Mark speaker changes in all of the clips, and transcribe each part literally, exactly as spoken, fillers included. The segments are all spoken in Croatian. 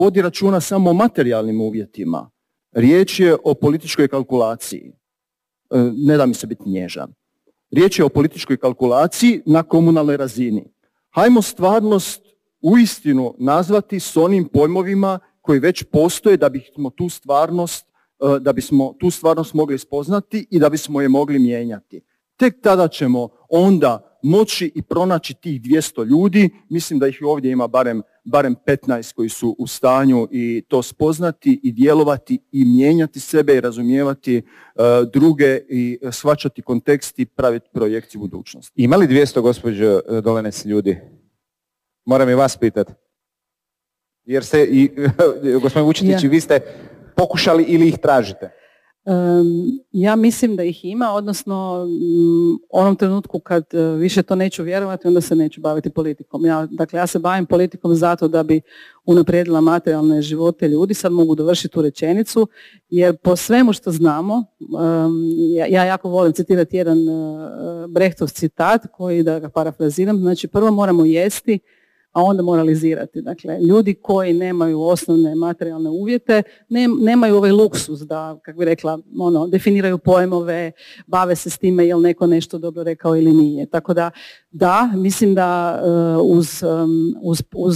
Speaker 1: vodi računa samo o materijalnim uvjetima. Riječ je o političkoj kalkulaciji. Ne da mi se biti nježan. Riječ je o političkoj kalkulaciji na komunalnoj razini. Hajmo stvarnost uistinu nazvati s onim pojmovima koji već postoje da bismo tu stvarnost, da bismo tu stvarnost mogli spoznati i da bismo je mogli mijenjati. Tek tada ćemo onda moći i pronaći tih dvjesto ljudi, mislim da ih ovdje ima barem, barem petnaest koji su u stanju i to spoznati i djelovati i mijenjati sebe i razumijevati uh, druge i shvaćati kontekst i praviti projekciju budućnosti.
Speaker 2: Ima li dvjesto, gospođo Dolenec, ljudi? Moram i vas pitati. Jer ste, i, gospodin Vučetić, ja. Vi ste pokušali ili ih tražite?
Speaker 3: Um, ja mislim da ih ima, odnosno um, onom trenutku kad uh, više to neću vjerovati, onda se neću baviti politikom. Ja, dakle, ja se bavim politikom zato da bi unaprijedila materijalne živote ljudi. Sad mogu dovršiti tu rečenicu, jer po svemu što znamo, um, ja, ja jako volim citirati jedan uh, Brechtov citat koji, da ga parafraziram, znači prvo moramo jesti, a onda moralizirati. Dakle, ljudi koji nemaju osnovne materijalne uvjete, ne, nemaju ovaj luksus da, kako bi rekla, ono, definiraju pojmove, bave se s time je li neko nešto dobro rekao ili nije. Tako da, da, mislim da uh, uz, um, uz, uz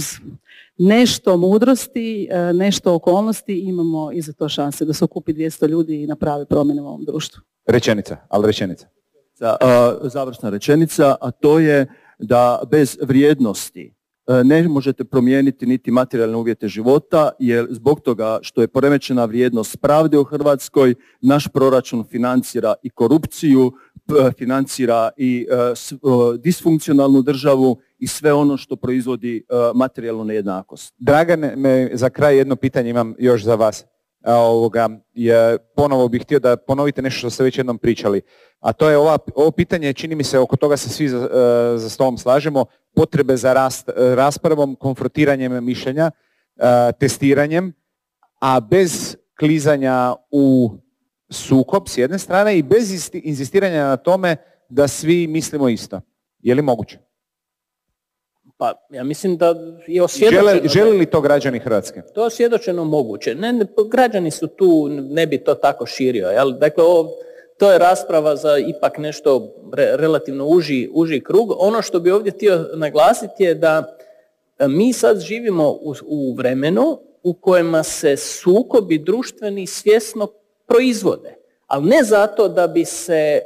Speaker 3: nešto mudrosti, uh, nešto okolnosti imamo i za to šanse da se okupi dvjesto ljudi i napravi promjene u ovom društvu.
Speaker 2: Rečenica, ali rečenica.
Speaker 1: Za, uh, završna rečenica, a to je da bez vrijednosti ne možete promijeniti niti materijalne uvjete života, jer zbog toga što je poremećena vrijednost pravde u Hrvatskoj, naš proračun financira i korupciju, financira i disfunkcionalnu državu i sve ono što proizvodi materijalnu nejednakost.
Speaker 2: Dragane, za kraj jedno pitanje imam još za vas. Ovoga, je, ponovo bih htio da ponovite nešto što ste već jednom pričali. A to je ova, ovo pitanje, čini mi se, oko toga se svi za, za stolom slažemo, potrebe za rast, raspravom, konfrontiranjem mišljenja, testiranjem, a bez klizanja u sukob s jedne strane i bez inzistiranja na tome da svi mislimo isto. Je li moguće?
Speaker 4: Pa ja mislim da je osvjedočeno...
Speaker 2: Žele, žele li to građani Hrvatske?
Speaker 4: To je osvjedočeno moguće. Ne, ne, građani su tu, ne bi to tako širio. Jel? Dakle, ovo, to je rasprava za ipak nešto re, relativno uži, uži krug. Ono što bi ovdje htio naglasiti je da mi sad živimo u, u vremenu u kojima se sukobi društveni svjesno proizvode. Ali ne zato da bi se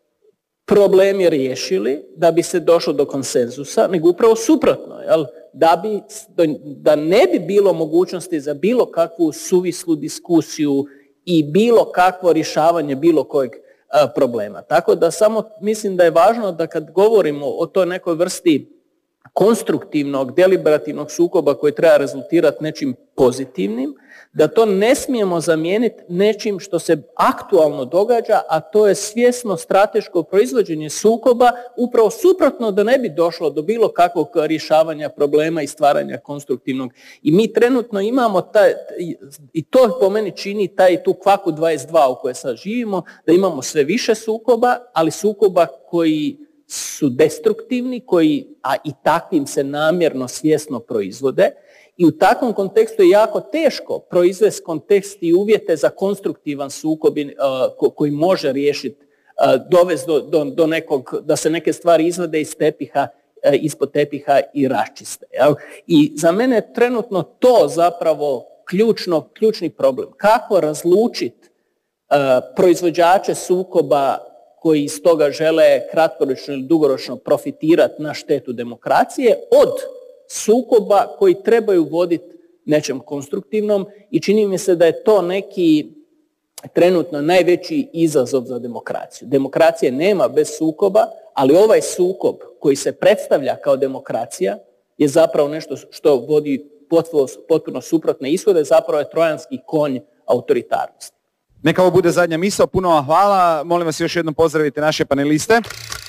Speaker 4: problemi riješili, da bi se došlo do konsenzusa, nego upravo suprotno, jel? Da, bi, da ne bi bilo mogućnosti za bilo kakvu suvislu diskusiju i bilo kakvo rješavanje bilo kojeg a, problema. Tako da samo mislim da je važno da kad govorimo o toj nekoj vrsti konstruktivnog, deliberativnog sukoba koji treba rezultirati nečim pozitivnim, da to ne smijemo zamijeniti nečim što se aktualno događa, a to je svjesno strateško proizvođenje sukoba, upravo suprotno da ne bi došlo do bilo kakvog rješavanja problema i stvaranja konstruktivnog. I mi trenutno imamo taj, i to po meni čini taj tu kvaku dvadeset dva u kojoj sad živimo, da imamo sve više sukoba, ali sukoba koji su destruktivni, koji, a i takvim se namjerno svjesno proizvode. I u takvom kontekstu je jako teško proizvesti kontekst i uvjete za konstruktivan sukob uh, koji može riješiti, uh, dovesti do, do, do nekog, da se neke stvari izvade iz tepiha, uh, ispod tepiha i raščiste. Jel? I za mene je trenutno to zapravo ključno, ključni problem. Kako razlučiti uh, proizvođače sukoba koji iz toga žele kratkoročno ili dugoročno profitirati na štetu demokracije od sukoba koji trebaju voditi nečem konstruktivnom i čini mi se da je to neki trenutno najveći izazov za demokraciju. Demokracije nema bez sukoba, ali ovaj sukob koji se predstavlja kao demokracija je zapravo nešto što vodi potpuno, potpuno suprotne ishode, zapravo je trojanski konj autoritarnosti.
Speaker 2: Neka ovo bude zadnja misao, puno vam hvala, molim vas još jednom pozdravite naše paneliste.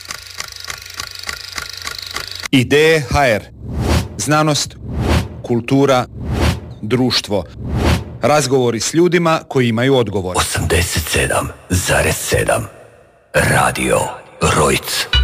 Speaker 5: Ideje ha er. Znanost, kultura, društvo. Razgovori s ljudima koji imaju odgovor.
Speaker 6: osamdeset sedam zarez sedam Radio Rojc.